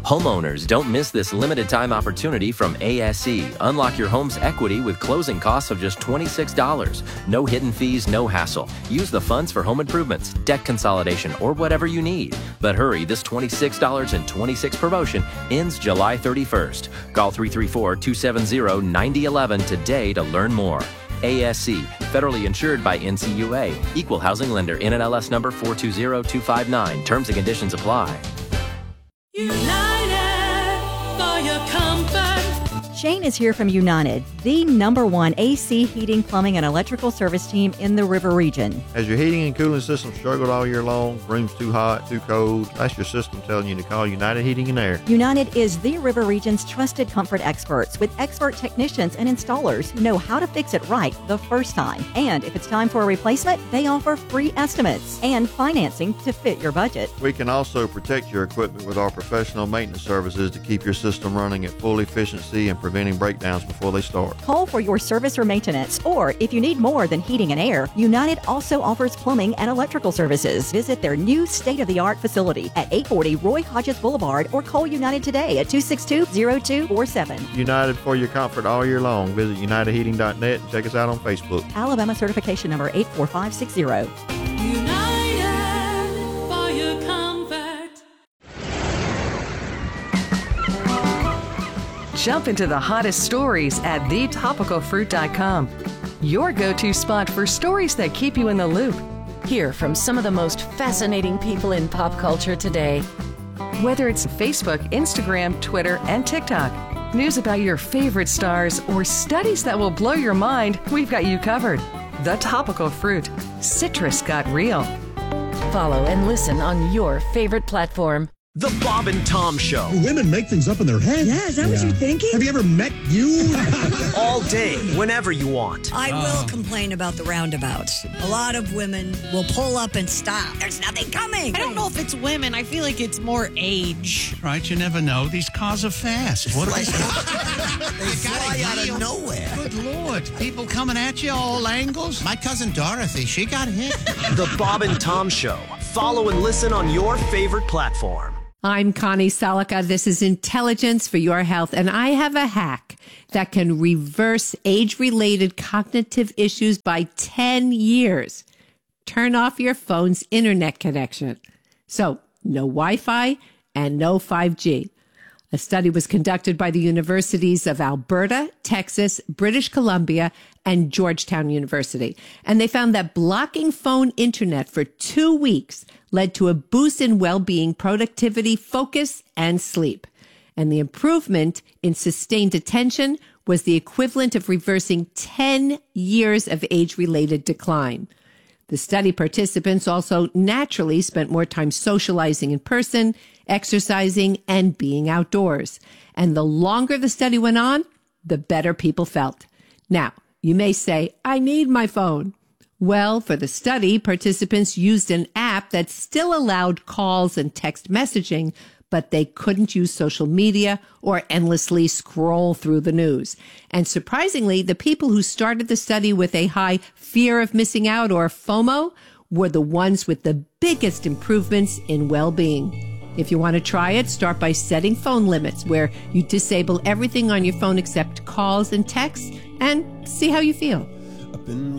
Homeowners, don't miss this limited time opportunity from ASE. Unlock your home's equity with closing costs of just $26. No hidden fees, no hassle. Use the funds for home improvements, debt consolidation, or whatever you need. But hurry, this $26.26 promotion ends July 31st. Call 334-270-9011 today to learn more. ASC, federally insured by NCUA. Equal housing lender. NMLS number 420259. Terms and conditions apply. United for your comfort. Shane is here from United, the #1 AC heating, plumbing, and electrical service team in the River region. Has your heating and cooling system struggled all year long? Room's too hot, too cold? That's your system telling you to call United Heating and Air. United is the River region's trusted comfort experts with expert technicians and installers who know how to fix it right the first time. And if it's time for a replacement, they offer free estimates and financing to fit your budget. We can also protect your equipment with our professional maintenance services to keep your system running at full efficiency and preventing breakdowns before they start. Call for your service or maintenance, or if you need more than heating and air, United also offers plumbing and electrical services. Visit their new state-of-the-art facility at 840 Roy Hodges Boulevard or call United today at 262-0247. United for your comfort all year long. Visit unitedheating.net and check us out on Facebook. Alabama certification number 84560. United for your comfort. Jump into the hottest stories at thetopicalfruit.com. Your go-to spot for stories that keep you in the loop. Hear from some of the most fascinating people in pop culture today. Whether it's Facebook, Instagram, Twitter, and TikTok, news about your favorite stars, or studies that will blow your mind, we've got you covered. The Topical Fruit. Citrus got real. Follow and listen on your favorite platform. The Bob and Tom Show. Women make things up in their head. Yeah, is that what you're thinking? Have you ever met you? All day, whenever you want. I will complain about the roundabouts. A lot of women will pull up and stop. There's nothing coming. I don't know if it's women. I feel like it's more age. Right, you never know. These cars are fast. What are they? They fly out of nowhere. Good Lord. People coming at you all angles. My cousin Dorothy, she got hit. The Bob and Tom Show. Follow and listen on your favorite platform. I'm Connie Salica. This is Intelligence for Your Health, and I have a hack that can reverse age-related cognitive issues by 10 years. Turn off your phone's internet connection. So, no Wi-Fi and no 5G. A study was conducted by the universities of Alberta, Texas, British Columbia, and Georgetown University. And they found that blocking phone internet for 2 weeks led to a boost in well-being, productivity, focus, and sleep. And the improvement in sustained attention was the equivalent of reversing 10 years of age-related decline. The study participants also naturally spent more time socializing in person, exercising, and being outdoors. And the longer the study went on, the better people felt. Now, you may say, I need my phone. Well, for the study, participants used an app that still allowed calls and text messaging, but they couldn't use social media or endlessly scroll through the news. And surprisingly, the people who started the study with a high fear of missing out, or FOMO, were the ones with the biggest improvements in well-being. If you want to try it, start by setting phone limits where you disable everything on your phone except calls and texts, and see how you feel.